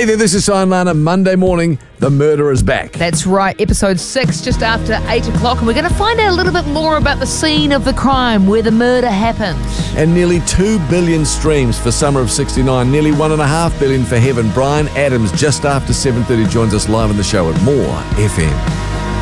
Hey there, this is Cy and Lana. Monday morning, the murder is back. That's right, episode 6, just after 8 o'clock, and we're going to find out a little bit more about the scene of the crime, where the murder happened. And nearly 2 billion streams for Summer of 69, nearly 1.5 billion for Heaven. Brian Adams, just after 7:30, joins us live on the show at More FM.